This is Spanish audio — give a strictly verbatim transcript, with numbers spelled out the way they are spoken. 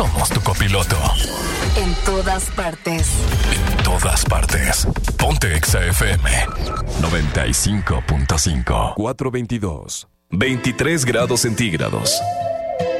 somos tu copiloto. En todas partes. En todas partes. Ponte Exa F M noventa y cinco punto cinco. cuatro veintidós. veintitrés grados centígrados.